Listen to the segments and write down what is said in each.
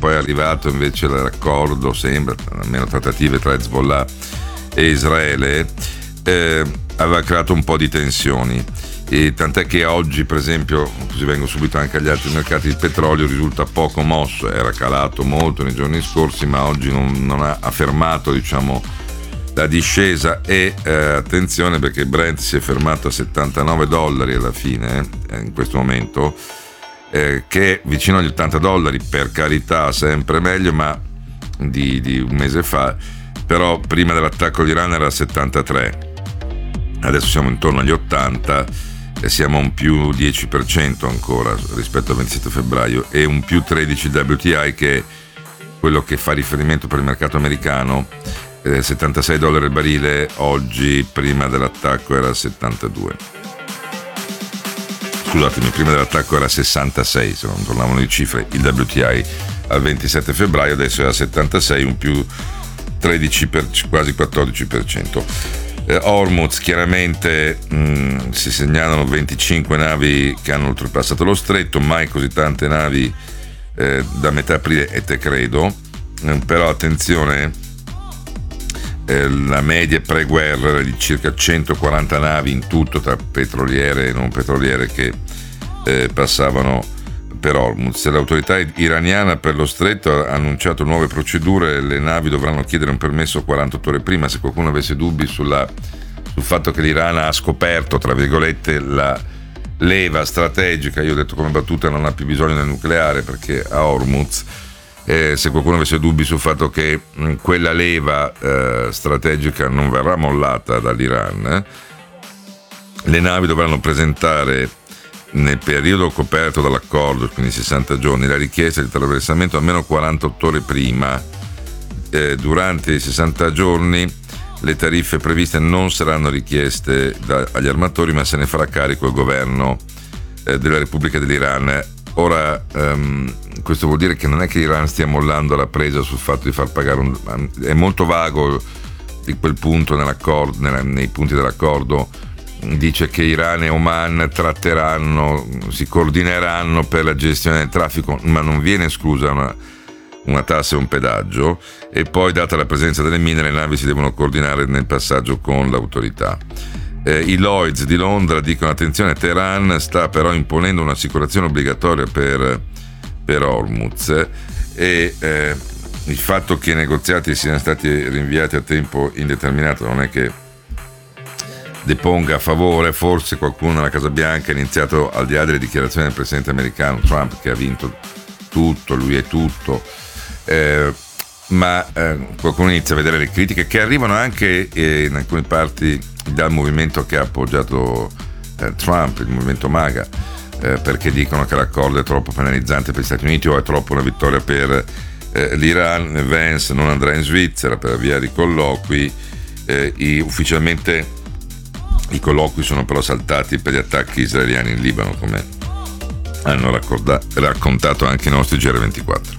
poi è arrivato invece l'accordo, sembra, almeno trattative tra Hezbollah e Israele, aveva creato un po' di tensioni, e tant'è che oggi, per esempio, così vengo subito anche agli altri mercati, il petrolio risulta poco mosso, era calato molto nei giorni scorsi, ma oggi non ha fermato, diciamo, la discesa, e attenzione, perché Brent si è fermato a $79 alla fine, in questo momento, che è vicino agli $80, per carità, sempre meglio, ma di un mese fa, però prima dell'attacco all'Iran era a 73, adesso siamo intorno agli 80 e siamo un più 10% ancora rispetto al 27 febbraio, e un più 13 WTI, che è quello che fa riferimento per il mercato americano, $76 il barile, oggi prima dell'attacco era 72. Scusatemi, prima dell'attacco era 66, se non tornavano le cifre, il WTI al 27 febbraio, adesso è a 76, un più 13 quasi 14%. Hormuz, chiaramente si segnalano 25 navi che hanno oltrepassato lo stretto, mai così tante navi da metà aprile, e te credo, però attenzione, la media pre-guerra era di circa 140 navi in tutto, tra petroliere e non petroliere, che passavano per Hormuz. L'autorità iraniana per lo stretto ha annunciato nuove procedure, le navi dovranno chiedere un permesso 48 ore prima. Se qualcuno avesse dubbi sul fatto che l'Iran ha scoperto, tra virgolette, la leva strategica, io ho detto come battuta non ha più bisogno del nucleare, perché a Hormuz, se qualcuno avesse dubbi sul fatto che quella leva strategica non verrà mollata dall'Iran, le navi dovranno presentare nel periodo coperto dall'accordo, quindi 60 giorni, la richiesta di attraversamento almeno 48 ore prima. Durante i 60 giorni le tariffe previste non saranno richieste agli armatori, ma se ne farà carico il governo della Repubblica dell'Iran. Ora, questo vuol dire che non è che l'Iran stia mollando la presa sul fatto di far pagare è molto vago di quel punto nell'accordo, nei punti dell'accordo. Dice che Iran e Oman tratteranno, si coordineranno per la gestione del traffico, ma non viene esclusa una tassa e un pedaggio, e poi, data la presenza delle mine, le navi si devono coordinare nel passaggio con l'autorità. I Lloyds di Londra dicono: attenzione, Teheran sta però imponendo un'assicurazione obbligatoria per Hormuz, e il fatto che i negoziati siano stati rinviati a tempo indeterminato non è che deponga a favore. Forse qualcuno alla Casa Bianca ha iniziato, al di là delle dichiarazioni del presidente americano Trump, che ha vinto tutto, lui è tutto, ma qualcuno inizia a vedere le critiche che arrivano anche in alcune parti dal movimento che ha appoggiato Trump, il movimento MAGA, perché dicono che l'accordo è troppo penalizzante per gli Stati Uniti o è troppo una vittoria per l'Iran. Vance non andrà in Svizzera per avviare i colloqui, ufficialmente i colloqui sono però saltati per gli attacchi israeliani in Libano, come hanno raccontato anche i nostri GR24.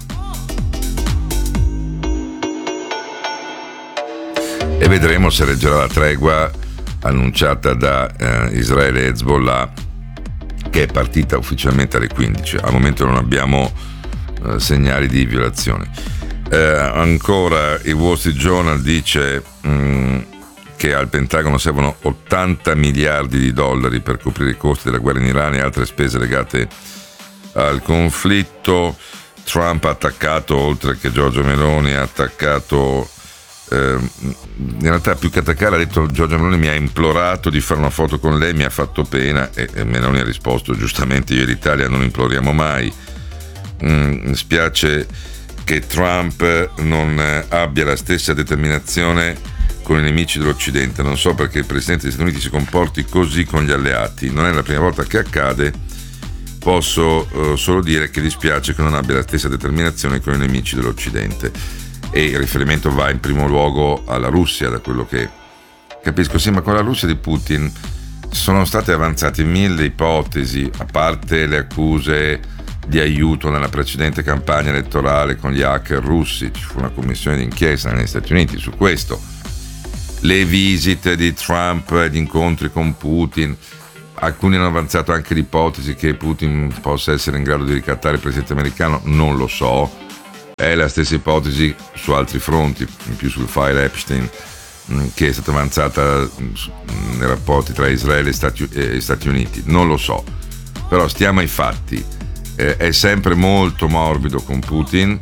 E vedremo se reggerà la tregua annunciata da Israele e Hezbollah, che è partita ufficialmente alle 15. Al momento non abbiamo segnali di violazione. Ancora il Wall Street Journal dice che al Pentagono servono 80 miliardi di dollari per coprire i costi della guerra in Iran e altre spese legate al conflitto. Trump ha attaccato, oltre che Giorgia Meloni, ha attaccato, in realtà più che attaccare ha detto: Giorgia Meloni mi ha implorato di fare una foto con lei, mi ha fatto pena, e Meloni ha risposto giustamente: io e l'Italia non imploriamo mai. Spiace che Trump non abbia la stessa determinazione con i nemici dell'Occidente. Non so perché il Presidente degli Stati Uniti si comporti così con gli alleati, non è la prima volta che accade. Posso solo dire che dispiace che non abbia la stessa determinazione con i nemici dell'Occidente, e il riferimento va in primo luogo alla Russia, da quello che capisco. Sì, ma con la Russia di Putin sono state avanzate 1000 ipotesi, a parte le accuse di aiuto nella precedente campagna elettorale con gli hacker russi. Ci fu una commissione d'inchiesta negli Stati Uniti su questo, le visite di Trump, gli incontri con Putin. Alcuni hanno avanzato anche l'ipotesi che Putin possa essere in grado di ricattare il presidente americano, non lo so, È la stessa ipotesi su altri fronti, in più sul file Epstein, che è stata avanzata nei rapporti tra Israele e Stati Uniti. Non lo so, però stiamo ai fatti. È sempre molto morbido con Putin,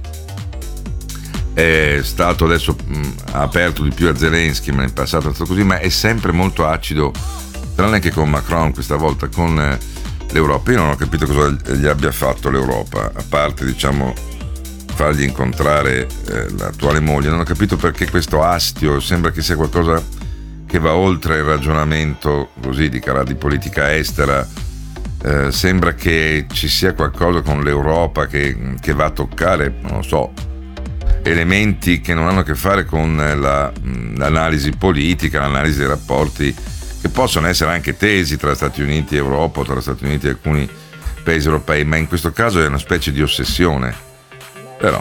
è stato adesso aperto di più a Zelensky, ma in passato è stato così, ma è sempre molto acido, tranne che con Macron, questa volta con l'Europa. Io non ho capito cosa gli abbia fatto l'Europa, a parte fargli incontrare l'attuale moglie. Non ho capito perché questo astio, sembra che sia qualcosa che va oltre il ragionamento così di politica estera. Sembra che ci sia qualcosa con l'Europa che va a toccare, non lo so, elementi che non hanno a che fare con l'analisi politica, l'analisi dei rapporti che possono essere anche tesi tra Stati Uniti e Europa o tra Stati Uniti e alcuni paesi europei, ma in questo caso è una specie di ossessione. Però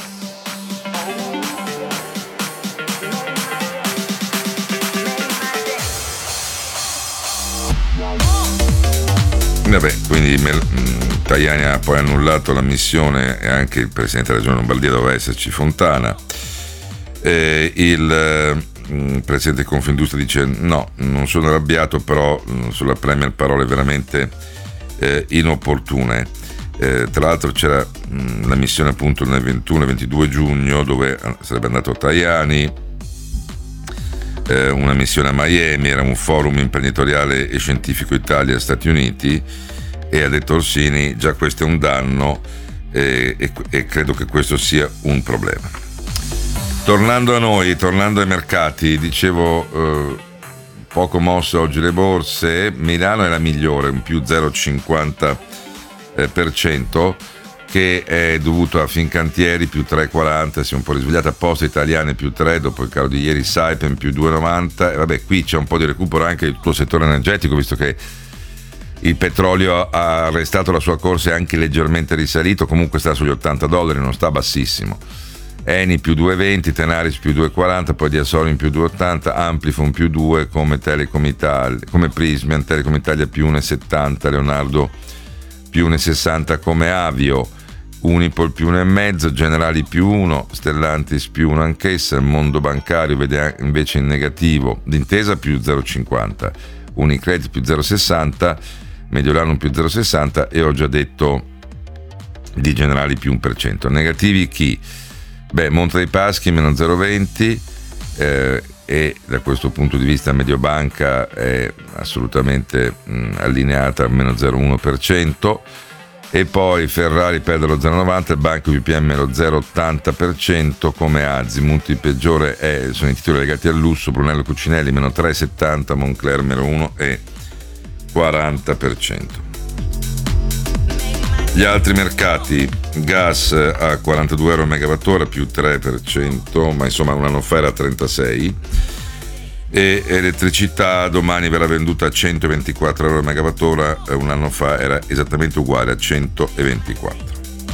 vabbè, quindi Tajani ha poi annullato la missione e anche il presidente della regione Lombardia, doveva esserci Fontana. Il presidente di Confindustria dice no, non sono arrabbiato, però sulla Premier parole veramente inopportune. Tra l'altro c'era la missione appunto nel 21 e 22 giugno dove sarebbe andato Tajani, una missione a Miami, era un forum imprenditoriale e scientifico Italia-Stati Uniti, e ha detto Orsini già questo è un danno e credo che questo sia un problema. Tornando a noi, tornando ai mercati, dicevo poco mosse oggi le borse. Milano è la migliore, un più 0,50%, che è dovuto a Fincantieri più 3,40, si è un po' risvegliata. Poste Italiane più 3 dopo il calo di ieri, Saipem più 2,90, e vabbè, qui c'è un po' di recupero anche del tuo settore energetico, visto che il petrolio ha arrestato la sua corsa e anche leggermente risalito, comunque sta sugli $80, non sta bassissimo. Eni più 2,20, Tenaris più 2,40, poi Diasorin più 2,80, Amplifon più 2, come Telecom Italia, come Prismian, Telecom Italia più 1,70, Leonardo più 1,60 come Avio, Unipol più 1,5, Generali più 1, Stellantis più 1 anch'essa, il mondo bancario vede invece in negativo, D'Intesa più 0,50, Unicredit più 0,60, Mediolanum più 0,60 e ho già detto di Generali più 1%. Negativi chi? Beh, Monte dei Paschi meno 0,20 e da questo punto di vista Mediobanca è assolutamente allineata a meno 0,1%. E poi Ferrari perde lo 0,90, Banco BPM lo 0,80% come Azimut. Il peggiore sono i titoli legati al lusso, Brunello Cucinelli meno 3,70, Moncler meno 1,40%. Gli altri mercati, gas a 42 euro megawattora più 3%, ma insomma un anno fa era 36, e elettricità domani verrà venduta a 124 euro megawattora, un anno fa era esattamente uguale a 124.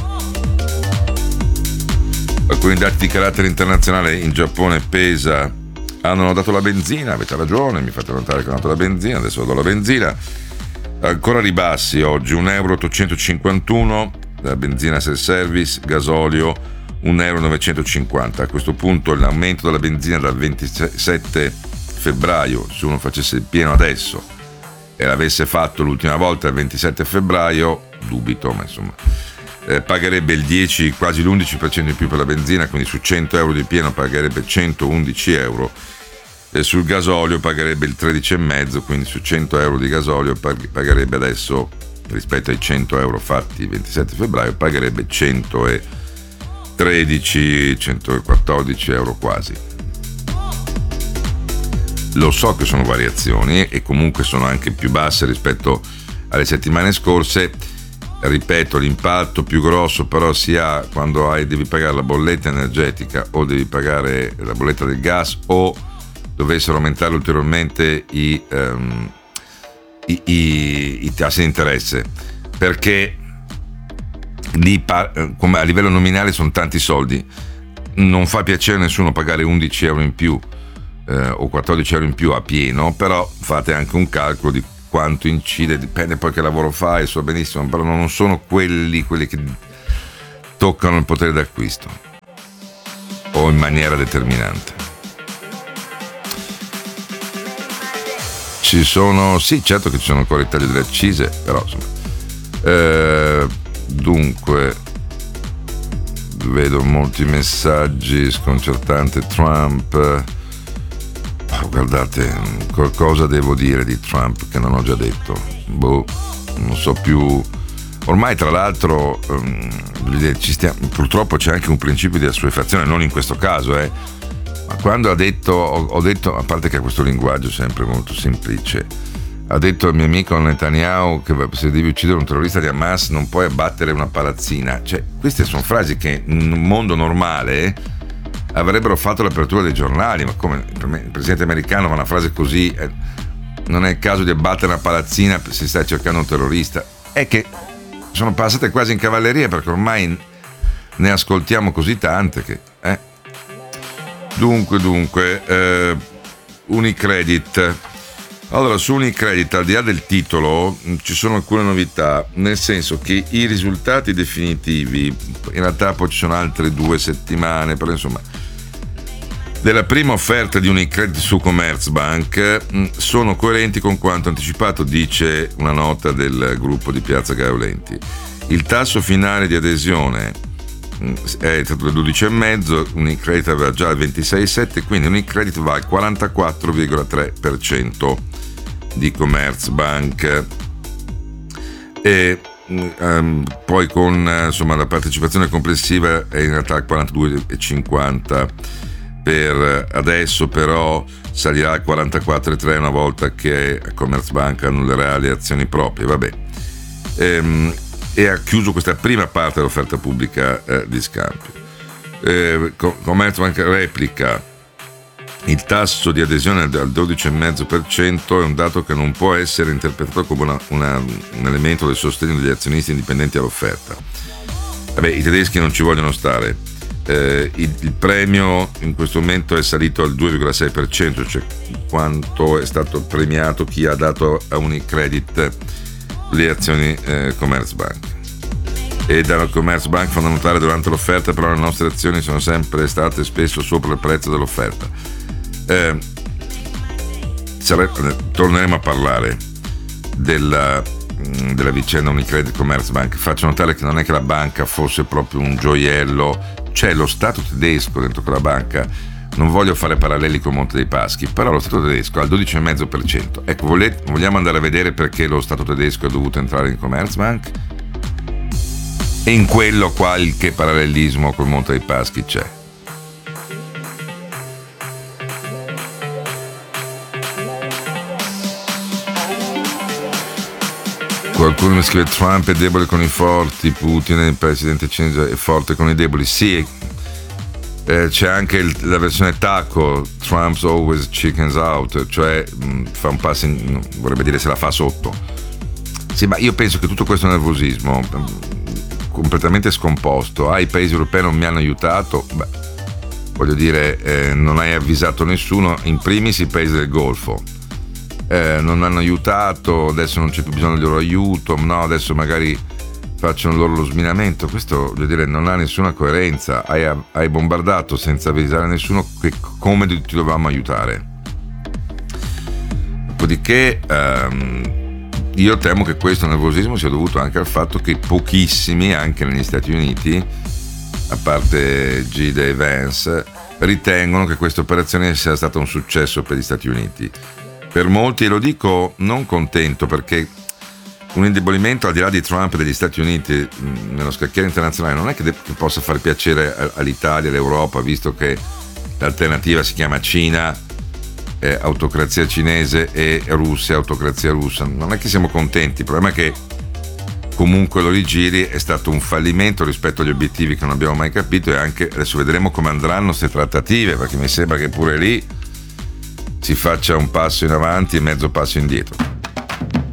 Alcuni dati di carattere internazionale. In Giappone pesa, hanno notato la benzina, avete ragione, mi fate notare che hanno notato la benzina, adesso vado alla benzina, ancora ribassi oggi, 1,851 euro la benzina self-service, gasolio 1,950 euro. A questo punto l'aumento della benzina dal 27 febbraio, se uno facesse il pieno adesso e l'avesse fatto l'ultima volta il 27 febbraio, dubito, ma insomma, pagherebbe il 10, quasi l'11% in più per la benzina, quindi su 100 euro di pieno pagherebbe 111 euro, e sul gasolio pagherebbe il 13,5, quindi su 100 euro di gasolio pagherebbe adesso, rispetto ai 100 euro fatti il 27 febbraio, pagherebbe 113, 114 euro quasi. Lo so che sono variazioni e comunque sono anche più basse rispetto alle settimane scorse. Ripeto, l'impatto più grosso però si ha quando devi pagare la bolletta energetica o devi pagare la bolletta del gas, o dovessero aumentare ulteriormente i tassi di interesse, perché lì come a livello nominale sono tanti soldi. Non fa piacere a nessuno pagare 11 euro in più o 14 euro in più a pieno, però fate anche un calcolo di quanto incide, dipende poi che lavoro fai, so benissimo, però non sono quelli che toccano il potere d'acquisto. o in maniera determinante. Ci sono, sì, certo che ci sono ancora i tagli delle accise, però insomma, dunque vedo molti messaggi sconcertanti. Trump, guardate, qualcosa devo dire di Trump che non ho già detto, non so più. Ormai tra l'altro purtroppo c'è anche un principio di assuefazione, non in questo caso, ma quando ho detto, a parte che ha questo linguaggio sempre molto semplice, ha detto al mio amico Netanyahu che se devi uccidere un terrorista di Hamas non puoi abbattere una palazzina. Cioè, queste sono frasi che in un mondo normale avrebbero fatto l'apertura dei giornali, ma come il presidente americano fa una frase così, non è il caso di abbattere una palazzina se stai cercando un terrorista. È che sono passate quasi in cavalleria, perché ormai ne ascoltiamo così tante che Dunque, Unicredit. Allora, su Unicredit, al di là del titolo, ci sono alcune novità, nel senso che i risultati definitivi, in realtà poi ci sono altre 2 settimane, però insomma, della prima offerta di Unicredit su Commerzbank sono coerenti con quanto anticipato, dice una nota del gruppo di Piazza Gaolenti. Il tasso finale di adesione è stato del 12,5, Unicredit aveva già il 26,7, quindi Unicredit va al 44,3% di Commerzbank. E poi con insomma la partecipazione complessiva è in realtà al 42,50 per adesso, però salirà al 44,3 una volta che Commerzbank annullerà le azioni proprie. Vabbè. E ha chiuso questa prima parte dell'offerta pubblica di scambio. Commerzbank replica il tasso di adesione al 12,5%, è un dato che non può essere interpretato come un elemento del sostegno degli azionisti indipendenti all'offerta. Vabbè, i tedeschi non ci vogliono stare. Il premio in questo momento è salito al 2,6%, cioè quanto è stato premiato chi ha dato a Unicredit le azioni Commerzbank. E da Commerzbank fanno notare: durante l'offerta però le nostre azioni sono sempre state spesso sopra il prezzo dell'offerta. Torneremo a parlare della vicenda Unicredit Commerzbank. Faccio notare che non è che la banca fosse proprio un gioiello, c'è lo Stato tedesco dentro quella banca. Non voglio fare paralleli con Monte dei Paschi, però lo Stato tedesco ha il 12,5%. Ecco, vogliamo andare a vedere perché lo Stato tedesco è dovuto entrare in Commerzbank? E in quello qualche parallelismo con Monte dei Paschi c'è. Qualcuno mi scrive: Trump è debole con i forti, Putin, il presidente cinese, è forte con i deboli. Sì, c'è anche la versione Taco, Trump's always chickens out, cioè fa un passo vorrebbe dire se la fa sotto. Sì, ma io penso che tutto questo nervosismo completamente scomposto, i paesi europei non mi hanno aiutato, voglio dire, non hai avvisato nessuno, in primis i paesi del Golfo, non hanno aiutato, adesso non c'è più bisogno del loro aiuto, no, adesso magari facciano loro lo sminamento. Questo, voglio dire, non ha nessuna coerenza. Hai bombardato senza avvisare nessuno come ti dovevamo aiutare. Dopodiché io temo che questo nervosismo sia dovuto anche al fatto che pochissimi, anche negli Stati Uniti, a parte J.D. Vance, ritengono che questa operazione sia stata un successo per gli Stati Uniti. Per molti, e lo dico non contento, perché un indebolimento al di là di Trump e degli Stati Uniti nello scacchiere internazionale non è che possa far piacere all'Italia, all'Europa, visto che l'alternativa si chiama Cina, autocrazia cinese, e Russia, autocrazia russa. Non è che siamo contenti, il problema è che comunque lo rigiri, è stato un fallimento rispetto agli obiettivi che non abbiamo mai capito, e anche adesso vedremo come andranno queste trattative, perché mi sembra che pure lì si faccia un passo in avanti e mezzo passo indietro.